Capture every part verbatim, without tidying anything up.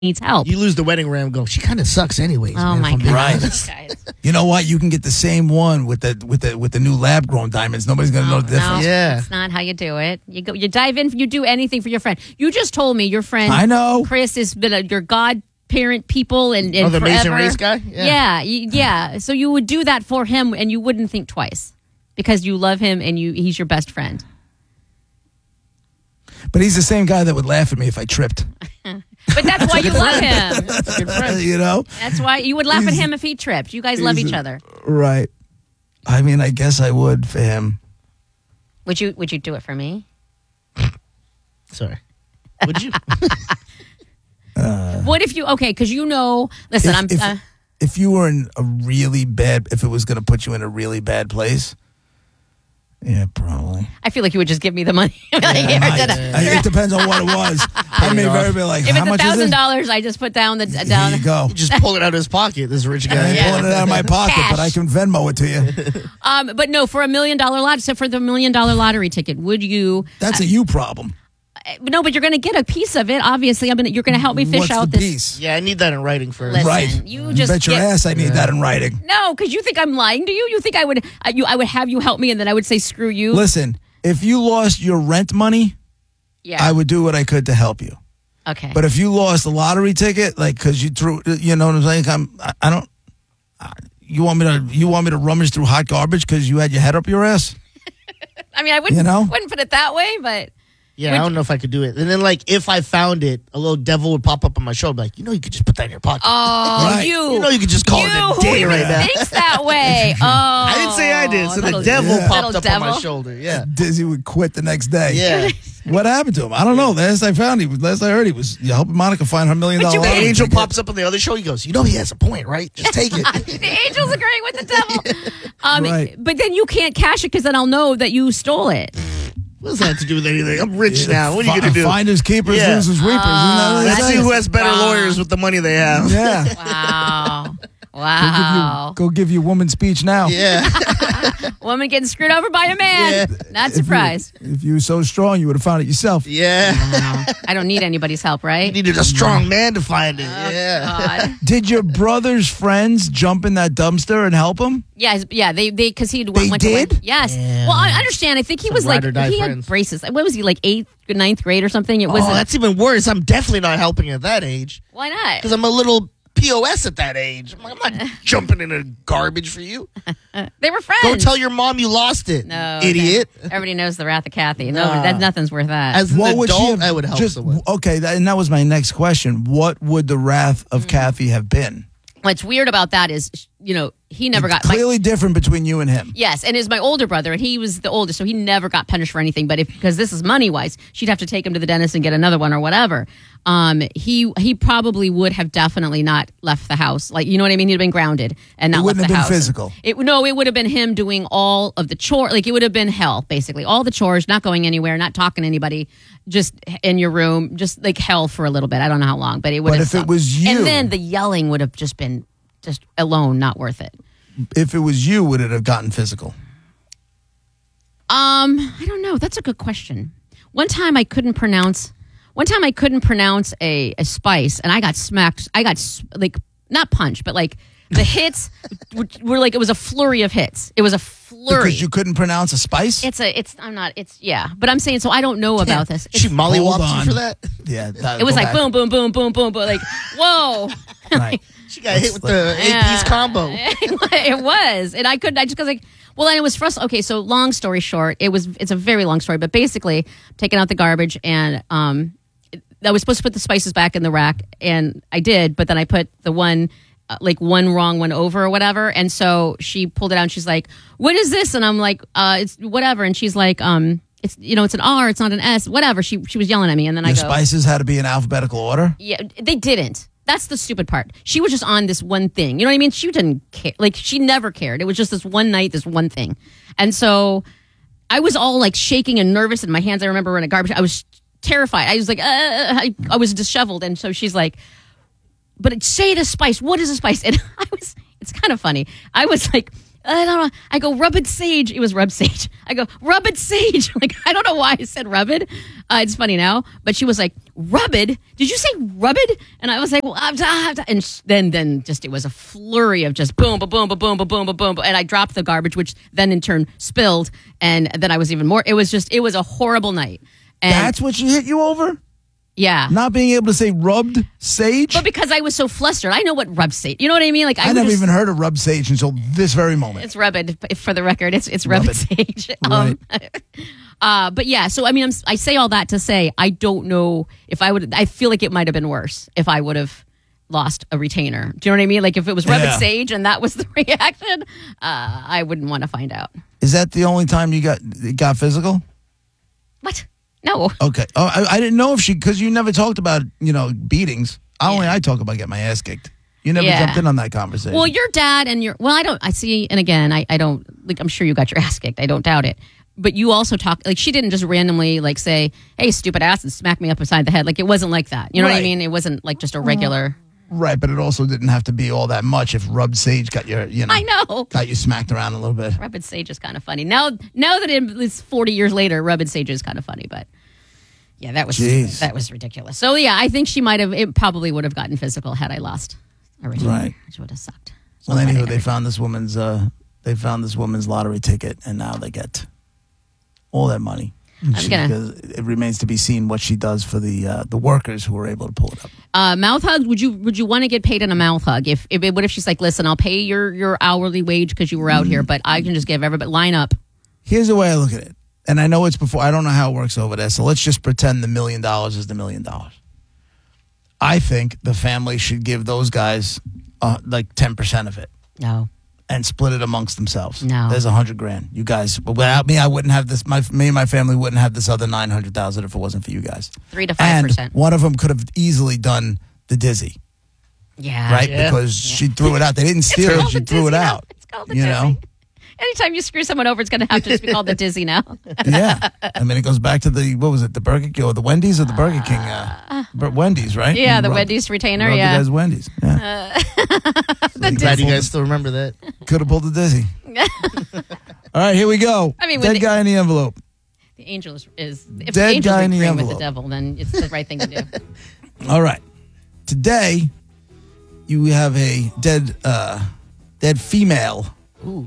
needs help. You lose the wedding ring and go, she kind of sucks anyways. Oh man, my if I'm being God. honest. Right. You know what? You can get the same one with the with the with the new lab grown diamonds. Nobody's gonna know Oh, the difference. No, Yeah. that's not how you do it. You go, you dive in, you do anything for your friend. You just told me your friend I know. Chris has been a, your godparent people and, and Oh, the Amazing forever. Race guy? Yeah, Yeah. yeah, yeah. So you would do that for him and you wouldn't think twice because you love him and you he's your best friend. But he's the same guy that would laugh at me if I tripped. But that's why you love him. That's a good friend. You know? That's why you would laugh at He's- him if he tripped. You guys love he's each a- other. Right. I mean, I guess I would for him. Would you would you do it for me? Sorry. Would you? What if you okay, because you know listen, If, I'm if, uh, if you were in a really bad, if it was going to put you in a really bad place, yeah, probably. I feel like you would just give me the money. Like, I here, might. da-da. I- it depends on what it was. I may very be like, If how it's a much is thousand it? dollars, I just put down the Here down. you go. You just pull it out of his pocket, this rich I guy. ain't Yeah. pulling it out of my pocket, Cash. but I can Venmo it to you. Um, but no, for a million dollar lot, so for the million dollar lottery ticket, would you? That's a you problem. uh, No, but you're going to get a piece of it. Obviously, I'm gonna. You're going to help me fish What's out the this. piece? Yeah, I need that in writing first. Listen, Right. You just bet your get- ass I need that in writing. No, because you think I'm lying to you. You think I would? Uh, you, I would have you help me, and then I would say screw you. Listen, if you lost your rent money, yeah. I would do what I could to help you. Okay. But if you lost a lottery ticket, like because you threw, you know what I'm saying? I'm, I, I don't. I- You want me to? You want me to rummage through hot garbage because you had your head up your ass? I mean, I wouldn't. you know? Wouldn't put it that way, but Yeah, Would I don't know if I could do it. And then, like, if I found it, a little devil would pop up on my shoulder, be like, you know, you could just put that in your pocket. oh, Right. you. You know, you could just call you, it a who day even right now. thinks that way? Oh, I didn't say I did. So the little- devil yeah. popped little up on my devil. shoulder. Yeah. Dizzy would quit the next day. Yeah. What happened to him? I don't know. Last I found, he was. Last I heard, he was you helping Monica find her million But dollar you The lottery angel ticket. pops up on the other show. He goes, you know, he has a point, right? Just take it. The angel's agreeing with the devil. Um, Right. But then you can't cash it because then I'll know that you stole it. What does that have to do with anything? I'm rich now. What are you Fi- going to do? Finders, keepers, Yeah. losers, reapers. Isn't that what they Let's say? see who has better Wow. lawyers with the money they have. Yeah. Wow. Go Wow. give you, go give you woman speech now. Yeah. Woman getting screwed over by a man. Yeah. Not If you- surprised. If you were so strong, you would have found it yourself. Yeah. I don't need anybody's help, You right? needed a strong man to find it. Yeah. God. Did your brother's friends jump in that dumpster and help him? Yeah, his- yeah, they they because he They went did? to win. Yes. Yeah. Well, I understand. I think he Some was like ride or die he had friends. braces. What was he like eighth, ninth grade or something? It was Oh, that's even worse. I'm definitely not helping at that age why not? because I'm a little P O S at that age. I'm, like, I'm not jumping into garbage for you. They were friends. Go tell your mom you lost it, no idiot. okay. Everybody knows the wrath of Kathy. No, Nah. that nothing's worth that. As an What would she adult, have I would help just, someone. Okay, that, and that was my next question. What would the wrath of Kathy have been? What's weird about that is, you know, he never got my, Clearly different between you and him. yes, and is my older brother, and he was the oldest, so he never got punished for anything. But if because this is money wise, she'd have to take him to the dentist and get another one or whatever. Um, he he probably would have definitely not left the house. Like you know what I mean? He'd have been grounded and not It left wouldn't the have been house. physical. It no, it would have been him doing all of the chore. Like it would have been hell, basically. All the chores, not going anywhere, not talking to anybody, just in your room, just like hell for a little bit. I don't know how long, but it would. But have if it sucked. was you- and then the yelling would have just been just alone, not worth it. If it was you, would it have gotten physical? Um, I don't know. That's a good question. One time I couldn't pronounce. One time I couldn't pronounce a, a spice, and I got smacked. I got s- like not punched, but like the hits were, were like it was a flurry of hits. It was a flurry. Because you couldn't pronounce a spice? It's a. It's. I'm not. It's yeah. But I'm saying so. I don't know about this. She It's- mollywopped Hold you on. for that? yeah. that- it was go like back. boom, boom, boom, boom, boom, boom. Like whoa. Right. She got hit with the eight Yeah. piece combo. It was, and I couldn't. I just because like, well, and it was frustrating. Okay, so long story short, it was. It's a very long story, but basically, taking out the garbage, and um, I was supposed to put the spices back in the rack, and I did, but then I put the one. Uh, like one wrong one over or whatever, and so she pulled it out and she's like, what is this? And I'm like, uh it's whatever, and she's like, um it's you know it's an R, it's not an S, whatever. She she was yelling at me, and then Your I go, spices had to be in alphabetical order? yeah, they didn't. That's the stupid part. She was just on this one thing. You know what I mean? She didn't care. Like, she never cared. It was just this one night, this one thing. And so I was all like shaking and nervous, and my hands, I remember, were in a garbage. I was terrified. I was like, uh, I, I was disheveled. And so she's like, but say the spice. What is a spice? And I was, it's kind of funny. I was like, I don't know. I go, rub it sage. It was rub sage. I go, rub it sage. Like, I don't know why I said rub it. Uh, it's funny now. But she was like, rub it? Did you say rub it? And I was like, well, ah, ah, ah. and sh- then then just it was a flurry of just boom, ba boom, ba boom, ba boom, ba boom. And I dropped the garbage, which then in turn spilled. And then I was even more. It was just, it was a horrible night. And That's what she hit you over? yeah. Not being able to say rubbed sage? But because I was so flustered, I know what rub sage. You know what I mean? Like I, I never just, even heard of rub sage until this very moment. It's rub it for the record. It's it's rub, Rub it sage. Right. Um, uh, but yeah, so I mean, I'm, I say all that to say I don't know if I would. I feel like it might have been worse if I would have lost a retainer. Do you know what I mean? Like if it was rub Yeah. it sage and that was the reaction, uh, I wouldn't want to find out. Is that the only time you got it got physical? What? No. Okay. Oh, I, I didn't know if she, because you never talked about, you know, beatings. I Only Yeah. I talk about getting my ass kicked. You never Yeah. jumped in on that conversation. Well, your dad and your well, I don't. I see, and again, I, I don't like. I'm sure you got your ass kicked. I don't doubt it. But you also talk like she didn't just randomly like say, "Hey, stupid ass," and smack me up beside the head. Like it wasn't like that. You know what I Right. mean? It wasn't like just a regular. Right, but it also didn't have to be all that much if rubbed sage got your, you know, I know. got you smacked around a little bit. Rub and sage is kind of funny. Now, now that it's forty years later, rub and sage is kind of funny. But yeah, that was Jeez. that was ridiculous. So yeah, I think she might have. It probably would have gotten physical had I lost originally, Right. which would have sucked. Well, So anywho, funny. they found this woman's, uh, they found this woman's lottery ticket, and now they get all that money. And I'm she- gonna- because it remains to be seen what she does for the uh, the workers who were able to pull it up. Uh, mouth hug? Would you would you want to get paid in a mouth hug? If, if what if she's like, listen, I'll pay your your hourly wage because you were out here, but I can just give everybody line up. Here's the way I look at it, and I know it's before. I don't know how it works over there, so let's just pretend the million dollars is the million dollars. I think the family should give those guys uh, like ten percent of it No, and split it amongst themselves. No. There's a hundred grand. You guys, but without me, I wouldn't have this. My me and my family wouldn't have this other nine hundred thousand if it wasn't for you guys. three to five And percent. one of them could have easily done the dizzy, Yeah, right? Yeah. Because she threw it out. They didn't steal it. called She the threw it dizzy now. out. It's called the you dizzy. know. Anytime you screw someone over, it's going to have to just be called the dizzy now. Yeah, I mean, it goes back to the what was it, the Burger King or the Wendy's or the Burger King? Uh, Bur- Wendy's, right? Yeah, You the rub- Wendy's retainer. rub Yeah, it as Wendy's. Yeah, the Glad you dizzy. guys still remember that. could have pulled the dizzy. All right, here we go. I mean, when dead they- guy in the envelope. The angel is, is if Dead the angel's guy in the agreeing with the envelope. devil, then it's the right thing to do. All right, today you have a dead, uh, dead female Ooh.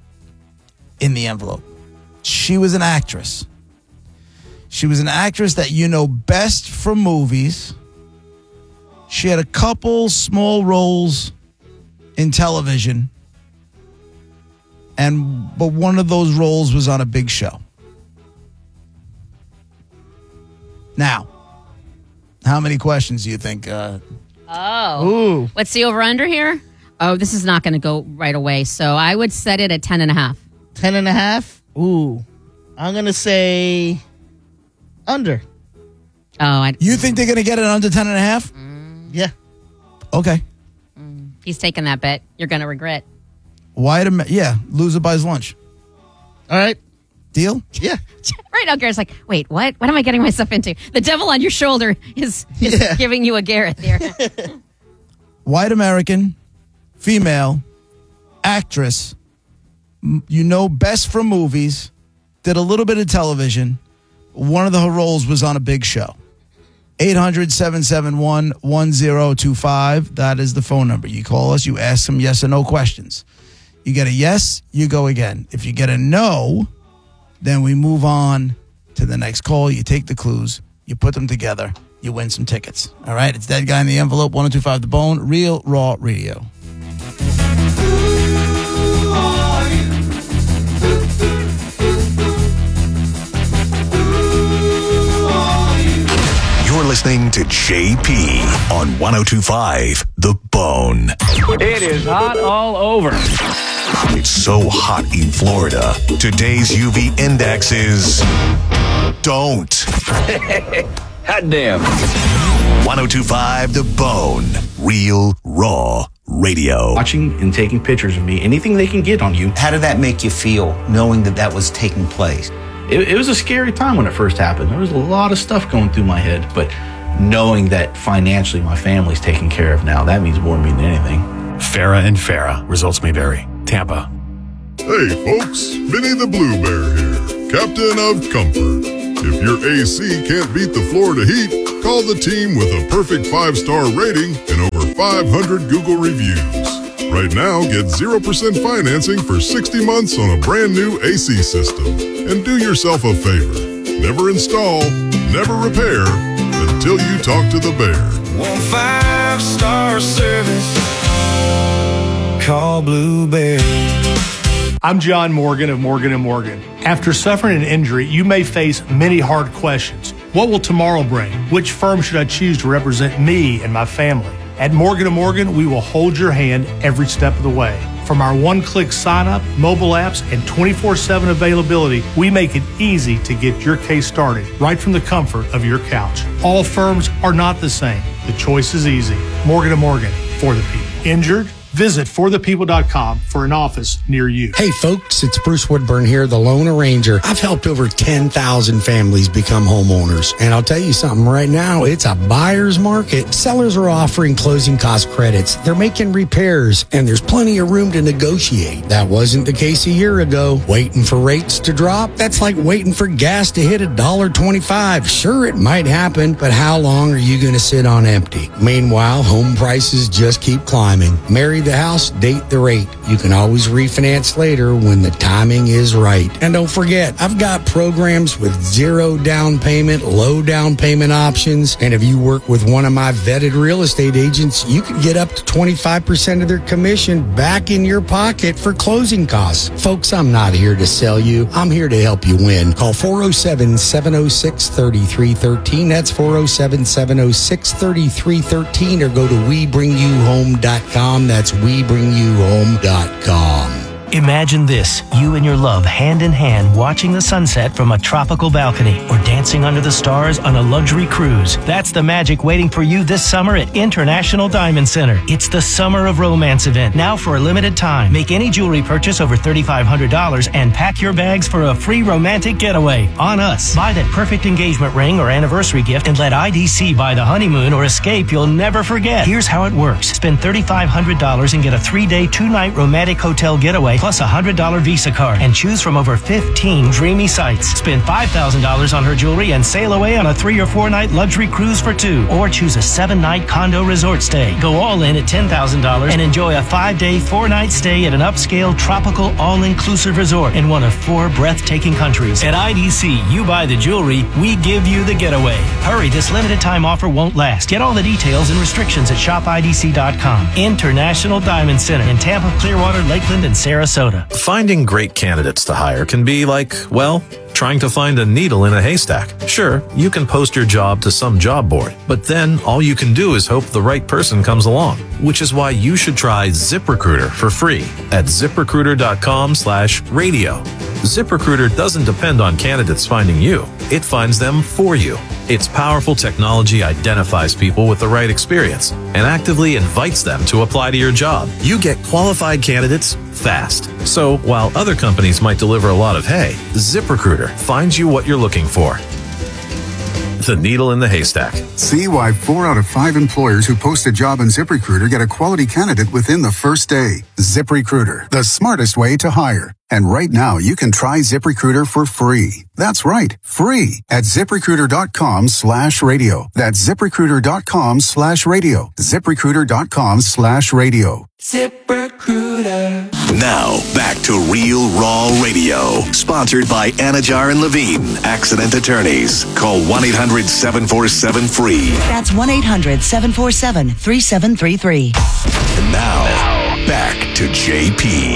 in the envelope. She was an actress. She was an actress that you know best from movies. She had a couple small roles in television. And but one of those roles was on a big show. Now, how many questions do you think? Uh, Oh, Ooh. what's the over under here? Oh, this is not going to go right away. So I would set it at ten and a half. Ten and a half? Ooh. I'm going to say under. Oh, I, you think they're going to get it under ten and a half? Yeah. Okay. he's taking that bet. You're going to regret. Why? To, yeah, loser buys lunch. All right. Deal? Yeah. Right now, Garrett's like, wait, what? What am I getting myself into? The devil on your shoulder is, is Yeah. giving you a Garrett there. White American, female, actress, m- you know best from movies, did a little bit of television. One of the her roles was on a big show. eight hundred, seven seven one, one zero two five. That is the phone number. You call us, you ask some yes or no questions. You get a yes, you go again. If you get a no, then we move on to the next call. You take the clues, you put them together, you win some tickets. All right, it's Dead Guy in the Envelope, one oh two five The Bone, Real Raw Radio. You're listening to J P on one oh two point five The Bone. It is hot all over. It's so hot in Florida. Today's U V index is don't. Hot damn. one oh two point five The Bone. Real Raw Radio. Watching and taking pictures of me, anything they can get on you. How did that make you feel, knowing that that was taking place? It, it was a scary time when it first happened. There was a lot of stuff going through my head, but knowing that financially my family's taken care of now, that means more to me than anything. Farah and Farah. Results may vary. Tampa. Hey folks, Vinny the Blue Bear here, Captain of Comfort. If your A C can't beat the Florida heat, call the team with a perfect five-star rating and over five hundred Google reviews. Right now, get zero percent financing for sixty months on a brand new A C system. And do yourself a favor. Never install, never repair until you talk to the bear. One five-star service. Call Blue Bear. I'm John Morgan of Morgan and Morgan. After suffering an injury, you may face many hard questions. What will tomorrow bring? Which firm should I choose to represent me and my family? At Morgan and Morgan, we will hold your hand every step of the way. From our one-click sign-up, mobile apps, and twenty-four seven availability, we make it easy to get your case started right from the comfort of your couch. All firms are not the same. The choice is easy. Morgan and Morgan, for the people. Injured? Visit for the people dot com for an office near you. Hey folks, it's Bruce Woodburn here, the Lone Arranger. I've helped over ten thousand families become homeowners. And I'll tell you something, right now, it's a buyer's market. Sellers are offering closing cost credits. They're making repairs, and there's plenty of room to negotiate. That wasn't the case a year ago. Waiting for rates to drop? That's like waiting for gas to hit one dollar twenty-five. Sure, it might happen, but how long are you going to sit on empty? Meanwhile, home prices just keep climbing. Marry the house, date the rate. You can always refinance later when the timing is right. And don't forget, I've got programs with zero down payment, low down payment options. And if you work with one of my vetted real estate agents, you can get up to twenty-five percent of their commission back in your pocket for closing costs. Folks, I'm not here to sell you. I'm here to help you win. Call four oh seven, seven oh six, three three one three. That's four oh seven, seven oh six, three three one three, or go to we bring you home dot com. That's we bring you home dot com. Imagine this, you and your love hand in hand watching the sunset from a tropical balcony or dancing under the stars on a luxury cruise. That's the magic waiting for you this summer at International Diamond Center. It's the Summer of Romance event, now for a limited time. Make any jewelry purchase over three thousand five hundred dollars and pack your bags for a free romantic getaway on us. Buy that perfect engagement ring or anniversary gift and let I D C buy the honeymoon or escape you'll never forget. Here's how it works. Spend three thousand five hundred dollars and get a three-day, two-night romantic hotel getaway plus a one hundred dollars Visa card and choose from over fifteen dreamy sites. Spend five thousand dollars on her jewelry and sail away on a three or four night luxury cruise for two. Or choose a seven night condo resort stay. Go all in at ten thousand dollars and enjoy a five day, four night stay at an upscale, tropical, all-inclusive resort in one of four breathtaking countries. At I D C, you buy the jewelry, we give you the getaway. Hurry, this limited time offer won't last. Get all the details and restrictions at shop I D C dot com. International Diamond Center in Tampa, Clearwater, Lakeland, and Sarasota. Finding great candidates to hire can be like, well, trying to find a needle in a haystack. Sure, you can post your job to some job board, but then all you can do is hope the right person comes along, which is why you should try ZipRecruiter for free at ziprecruiter dot com slash radio. ZipRecruiter doesn't depend on candidates finding you. It finds them for you. Its powerful technology identifies people with the right experience and actively invites them to apply to your job. You get qualified candidates fast. So while other companies might deliver a lot of hay, ZipRecruiter finds you what you're looking for. The needle in the haystack. See why four out of five employers who post a job on ZipRecruiter get a quality candidate within the first day. ZipRecruiter, the smartest way to hire. And right now, you can try ZipRecruiter for free. That's right, free at ziprecruiter dot com slash radio. That's ziprecruiter dot com slash radio. ziprecruiter dot com slash radio. ZipRecruiter. Now, back to Real Raw Radio. Sponsored by Anajar and Levine, Accident Attorneys. Call one eight hundred seven four seven free. That's one eight hundred seven four seven three seven three three. And now, back to J P.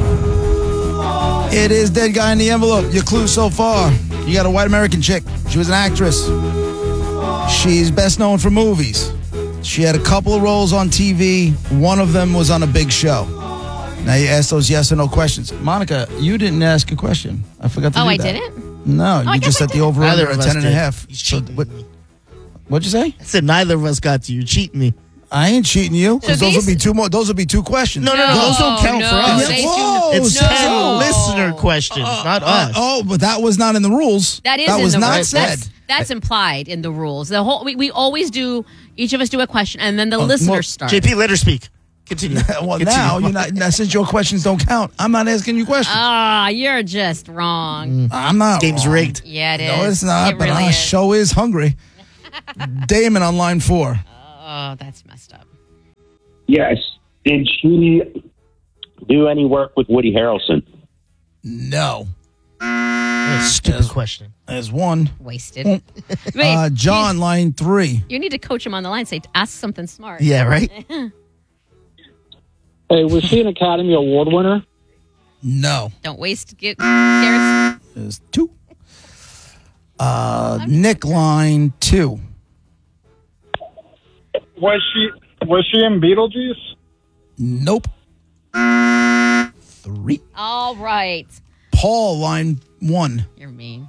It is Dead Guy in the Envelope. Your clue so far. You got a white American chick. She was an actress. She's best known for movies. She had a couple of roles on T V. One of them was on a big show. Now you ask those yes or no questions. Monica, you didn't ask a question. I forgot to oh, do I that. didn't? No, oh, you just set the over under at ten and a half. He's cheating. So, what, what'd you say? I said neither of us got to you. You're cheating me. I ain't cheating you. So Those these- will be two more. Those will be two questions. No, no, no. Those don't count no, for us. they Whoa, do- It's so- ten listener questions, not Uh, us. oh, but that was not in the rules. That is That in was the not rules. said. That's, that's implied in the rules. The whole we, we always do. Each of us do a question, and then the listeners Well, start. J P, let her speak. Continue. well, Continue. now you're not. Now, since your questions don't count, I'm not asking you questions. Ah, you're just wrong. I'm not. Game's wrong. rigged. Yeah, it is. No, it's not. It but really our is. show is hungry. Damon on line four. Oh, that's messed up. Yes. Did she do any work with Woody Harrelson? No. That's a stupid There's- question. There's one. Wasted. Uh, Wait, John, line three. You need to coach him on the line. Say, ask something smart. Yeah, right? Hey, was she an Academy Award winner? No. Don't waste get carrots. There's two. Uh, Nick, line two. Was she was she in Beetlejuice? Nope. Three. All right. Paul, line one. You're mean.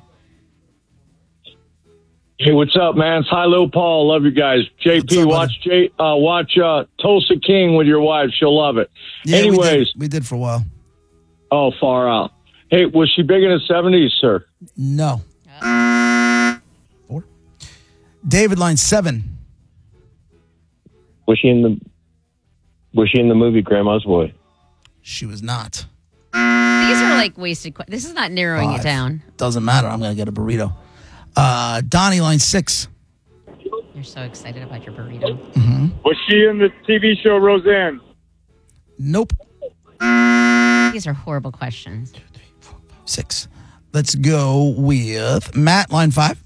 Hey, what's up, man? It's High-Low Paul. Love you guys. J P, up, watch J, uh, watch uh, Tulsa King with your wife. She'll love it. Yeah, Anyways. we did, we did for a while. Oh, far out. Hey, was she big in the seventies, sir? No. Four. David, line seven. Was she in the Was she in the movie Grandma's Boy? She was not. These are like wasted questions. This is not narrowing Five. it down. Doesn't matter. I'm going to get a burrito. Uh, Donnie, line six. You're so excited about your burrito. Was she in the T V show Roseanne? Nope. These are horrible questions. Six. Let's go with Matt, line five.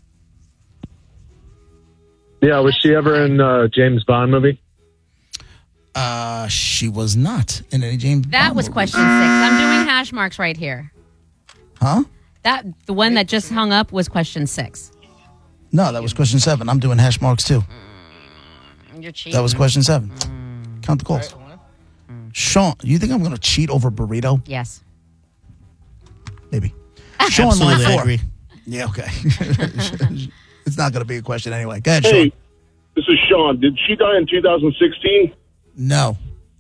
Yeah, was she ever in uh, James Bond movie? Uh, she was not in any James That Bond was movie. question six. I'm doing hash marks right here. Huh? That the one that just hung up was question six. No, that was question seven. I'm doing hash marks too. You're cheating. That was question seven. Count the calls. Sean, you think I'm going to cheat over burrito? Yes. Maybe. Sean, line Absolutely, I four. agree. Yeah, okay. It's not going to be a question anyway. Go ahead, Sean. Hey, this is Sean. Did she die in two thousand sixteen? No.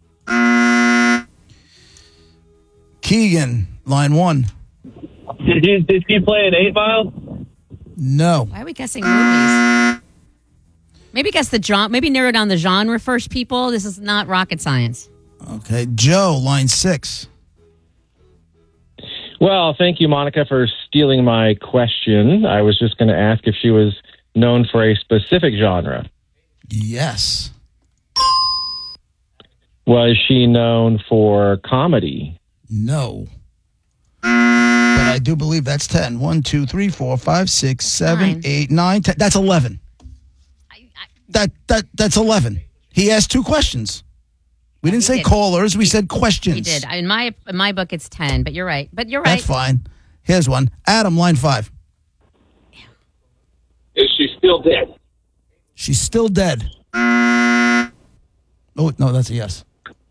Keegan, line one. Did you did she play in Eight Mile? No. Why are we guessing movies? Maybe guess the genre. Maybe narrow down the genre first, people. This is not rocket science. Okay. Joe, line six. Well, thank you, Monica, for stealing my question. I was just going to ask if she was known for a specific genre. Yes. Was she known for comedy? No. But I do believe that's ten. One, two, three, four, five, six, seven, Nine. eight, nine, ten. That's eleven. That that that's eleven. He asked two questions. We didn't He say did. callers. We said questions. He did. In my in my book, it's ten. But you're right. But you're right. That's fine. Here's one. Adam, line five. Is she still dead? She's still dead. Oh, no, that's a yes.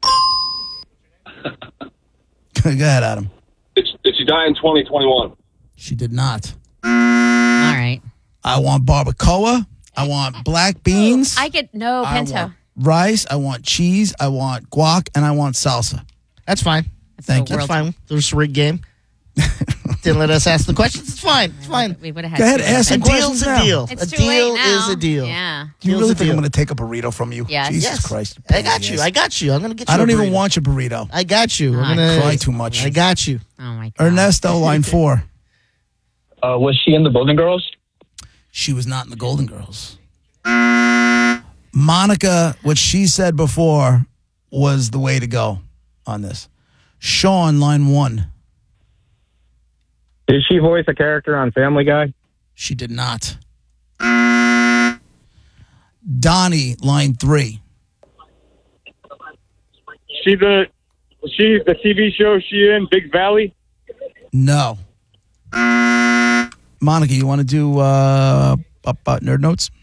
Go ahead, Adam. Did, did she die in twenty twenty-one? She did not. All right. I want barbacoa. I want black beans. I get no I pinto. want rice. I want cheese. I want guac, and I want salsa. That's fine. Thank you. That's fine. There's a rigged game. Didn't let us ask the questions. It's fine. It's fine. We would have had Go ahead, to- ask A some deal's questions a now. deal. It's a too deal late now. is a deal. Yeah. Do you Deal's really a think I'm deal. going to take a burrito from you? Yes. Jesus Yes. Christ. I got you. I got you. I'm going to get you I don't a even burrito. want your burrito. I got you. Oh, I'm I gonna, cry too much. I got you. Oh my god. Ernesto, line four. Uh, was she in the Golden Girls? She was not in the Golden Girls. Monica, what she said before was the way to go on this. Sean, line one. Did she voice a character on Family Guy? She did not. Donnie, line three. She the she the T V show she in Big Valley? No. Monica, you want to do uh, up, uh, Nerd Notes?